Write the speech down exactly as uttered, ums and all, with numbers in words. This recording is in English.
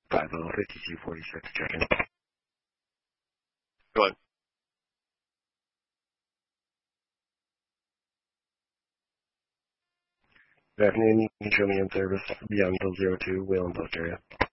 five oh, fifty-two forty-six, checking. Go ahead. Good afternoon. You can show me in service beyond zero two, Wayland Post area.